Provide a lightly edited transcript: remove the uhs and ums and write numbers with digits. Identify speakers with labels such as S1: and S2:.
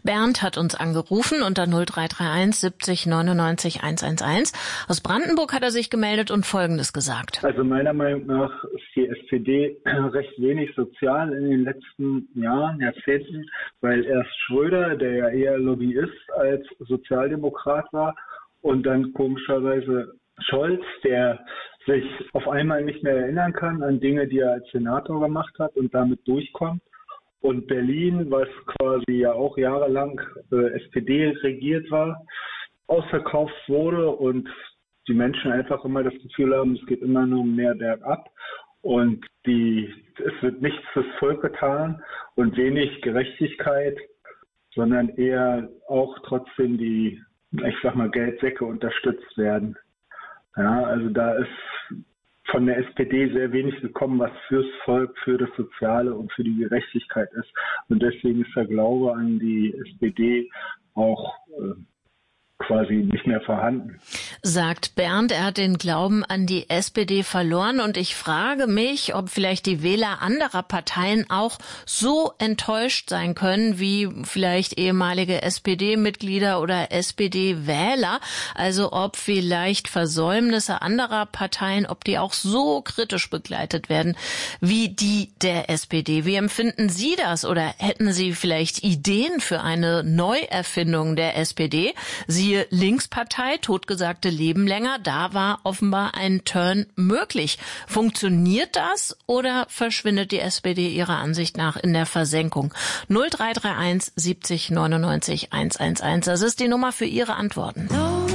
S1: Bernd hat uns angerufen unter 0331 70 99 111. Aus Brandenburg hat er sich gemeldet und Folgendes gesagt.
S2: Also meiner Meinung nach ist die SPD recht wenig sozial in den letzten Jahren, Jahrzehnten, weil erst Schröder, der ja eher Lobbyist als Sozialdemokrat war, und dann komischerweise Scholz, der sich auf einmal nicht mehr erinnern kann an Dinge, die er als Senator gemacht hat und damit durchkommt. Und Berlin, was quasi ja auch jahrelang SPD regiert war, ausverkauft wurde und die Menschen einfach immer das Gefühl haben, es geht immer nur mehr bergab und es wird nichts fürs Volk getan und wenig Gerechtigkeit, sondern eher auch trotzdem die, ich sag mal, Geldsäcke unterstützt werden. Ja, also da ist von der SPD sehr wenig gekommen, was fürs Volk, für das Soziale und für die Gerechtigkeit ist. Und deswegen ist der Glaube an die SPD auch quasi nicht mehr vorhanden.
S1: Sagt Bernd, er hat den Glauben an die SPD verloren und ich frage mich, ob vielleicht die Wähler anderer Parteien auch so enttäuscht sein können wie vielleicht ehemalige SPD-Mitglieder oder SPD-Wähler, also ob vielleicht Versäumnisse anderer Parteien, ob die auch so kritisch begleitet werden wie die der SPD. Wie empfinden Sie das oder hätten Sie vielleicht Ideen für eine Neuerfindung der SPD? Sie Linkspartei, totgesagte Leben länger, da war offenbar ein Turn möglich. Funktioniert das oder verschwindet die SPD Ihrer Ansicht nach in der Versenkung? 0331 70 99 111. Das ist die Nummer für Ihre Antworten.